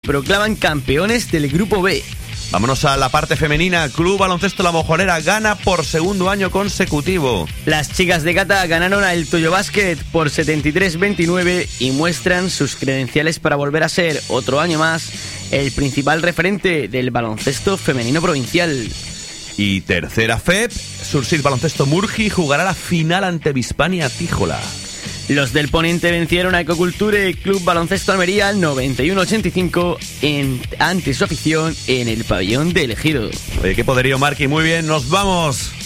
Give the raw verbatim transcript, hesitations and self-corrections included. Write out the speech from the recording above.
proclaman campeones del Grupo B. Vámonos a la parte femenina. Club Baloncesto La Mojonera gana por segundo año consecutivo. Las chicas de Gata ganaron a El Toyo Basket por setenta y tres veintinueve y muestran sus credenciales para volver a ser, otro año más, el principal referente del baloncesto femenino provincial. Y tercera F E P, Sursit Baloncesto Murgi jugará la final ante Bispania Tíjola. Los del Poniente vencieron a Ecoculture Club Baloncesto Almería noventa y uno ochenta y cinco en, ante su afición en el pabellón de El Ejido. Oye, qué poderío, Marqui. Muy bien, nos vamos.